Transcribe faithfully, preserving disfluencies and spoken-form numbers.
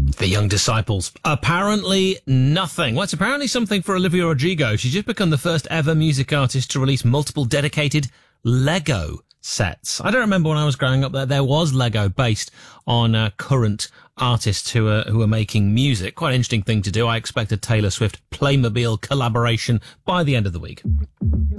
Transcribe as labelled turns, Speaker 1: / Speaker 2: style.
Speaker 1: The Young Disciples. Apparently nothing. Well, it's apparently something for Olivia Rodrigo. She's just become the first ever music artist to release multiple dedicated Lego sets. I don't remember when I was growing up that there was Lego based on uh, current artists who are who are making music. Quite an interesting thing to do. I expect a Taylor Swift Playmobil collaboration by the end of the week.